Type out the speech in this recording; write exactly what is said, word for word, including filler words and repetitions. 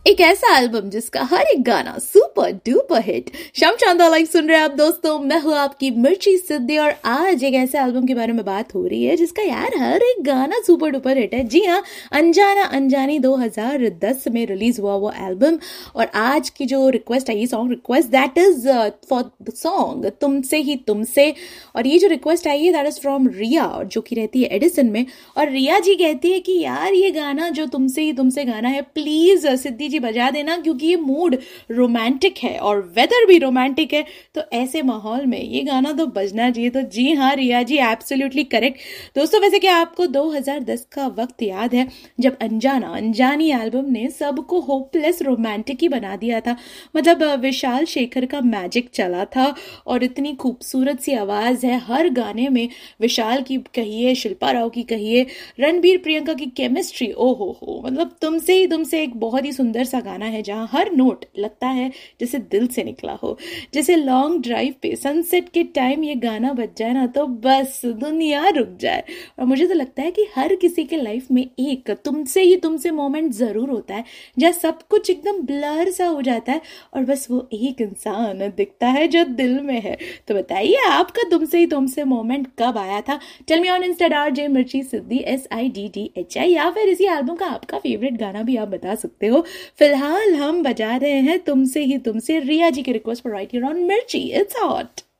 एक ऐसा एल्बम जिसका हर एक गाना सुपर डुपर हिट। शाम चांदा लाइव सुन रहे हैं आप दोस्तों, मैं हूँ आपकी मिर्ची सिद्धि और आज एक ऐसे एल्बम के बारे में बात हो रही है जिसका यार हर एक गाना सुपर डुपर हिट है। जी हाँ, अनजाना अनजानी दो हज़ार दस में रिलीज हुआ वो एल्बम। और आज की जो request I, song request, that is for the song तुमसे ही तुमसे। और ये जो रिक्वेस्ट आई है दैट इज फ्रॉम रिया, जो कि रहती है एडिसन में। और रिया जी कहती है कि यार ये गाना जो तुमसे ही तुमसे गाना है, प्लीज सिद्धि जी बजा देना, क्योंकि ये मूड रोमांटिक है और वेदर भी रोमांटिक है, तो ऐसे माहौल में ये गाना तो बजना चाहिए। तो जी हाँ रिया जी, एब्सोल्युटली करेक्ट। दोस्तों वैसे क्या आपको दो हज़ार दस का वक्त याद है जब अनजाना अनजानी एल्बम ने सबको होपलेस रोमांटिक ही बना दिया था। मतलब विशाल शेखर का मैजिक चला था और इतनी खूबसूरत सी आवाज है हर गाने में। विशाल की कहिए, शिल्पा राव की कहिए, रणबीर प्रियंका की केमिस्ट्री, ओ हो हो मतलब तुमसे ही तुमसे एक बहुत ही सुंदर सा गाना है जहां हर नोट लगता है जैसे दिल से निकला हो। जैसे लॉन्ग ड्राइव पे सनसेट के टाइम ये गाना बज जाए ना तो बस दुनिया रुक जाए। और मुझे तो लगता है कि हर किसी के लाइफ में एक तुमसे ही तुमसे मोमेंट जरूर होता है जहाँ सब कुछ एकदम ब्लर सा हो जाता है और बस वो एक इंसान दिखता है जो दिल में है। तो बताइए आपका तुमसे ही तुमसे मोमेंट कब आया था? Tell me on Insta R J मिर्ची सिद्धि S I D D H I, या फिर इसी एल्बम का आपका फेवरेट गाना भी आप बता सकते हो। फिलहाल हम बजा रहे हैं तुमसे ही तुमसे, रिया जी के रिक्वेस्ट पर राइट हियर ऑन मिर्ची इट्स हॉट।